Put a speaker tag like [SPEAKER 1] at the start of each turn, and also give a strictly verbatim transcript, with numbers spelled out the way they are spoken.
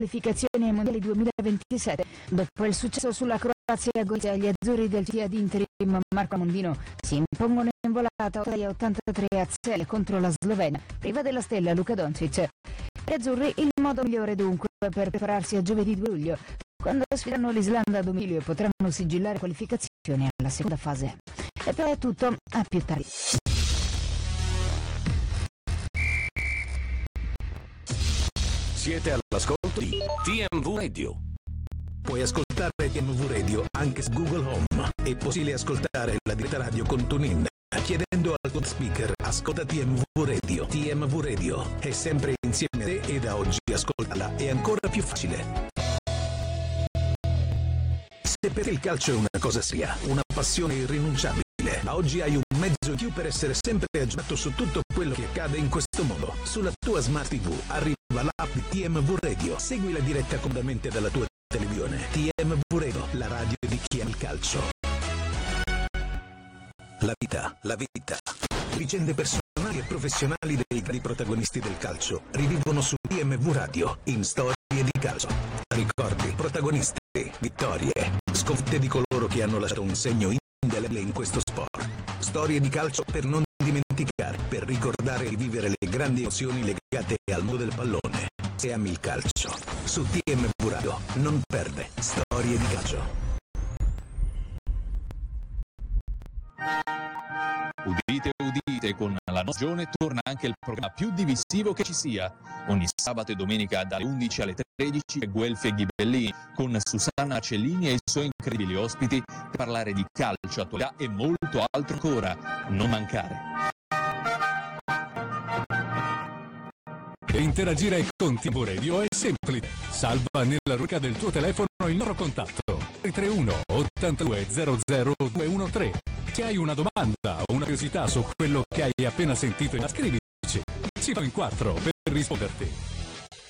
[SPEAKER 1] qualificazioni ai mondiali duemilaventisette. Dopo il successo sulla Croazia, Goitia, gli azzurri del T I A di interim Marco Mondino si impongono in volata ottantatré a zero contro la Slovenia, priva della stella Luka Doncic. Gli azzurri il modo migliore dunque per prepararsi a giovedì due luglio, quando sfideranno l'Islanda a domicilio e potranno sigillare qualificazioni alla seconda fase. E poi è tutto, a più tardi.
[SPEAKER 2] Siete all'ascolto di T M V Radio.
[SPEAKER 3] Puoi ascoltare T M V Radio anche su Google Home. È possibile ascoltare la diretta radio con TuneIn. Chiedendo al tuo speaker ascolta T M V Radio. T M V Radio è sempre insieme a te e da oggi ascoltarla è ancora più facile. Se per te il calcio è una cosa seria, una passione irrinunciabile, ma oggi hai un mezzo in più per essere sempre aggiornato su tutto quello che accade in questo mondo. Sulla tua Smart T V arriva l'app di T M V Radio. Segui la diretta comodamente dalla tua televisione. T M V Radio, la radio di chi ama il calcio. La vita, la vita. Vicende personali e professionali dei grandi protagonisti del calcio rivivono su T M V Radio in Storie di Calcio. Ricordi, protagonisti, vittorie, sconfitte di coloro che hanno lasciato un segno indelebile in questo sport. Storie di calcio per non dimenticare, per ricordare e rivivere le grandi emozioni legate al mondo del pallone. Se ami il calcio, su T M V Radio non perde Storie di Calcio.
[SPEAKER 4] Udite, udite, con la nozione torna anche il programma più divisivo che ci sia. Ogni sabato e domenica dalle undici alle tredici Guelfi e Ghibellini con Susanna Cellini e i suoi incredibili ospiti per parlare di calcio, attualità e molto altro ancora. Non mancare.
[SPEAKER 5] Per interagire con T M V Radio è semplice. Salva nella rubrica del tuo telefono il loro contatto tre uno ottantadue zero zero due uno tre. Se hai una domanda o una curiosità su quello che hai appena sentito, scrivici. Ci fa in quattro per risponderti.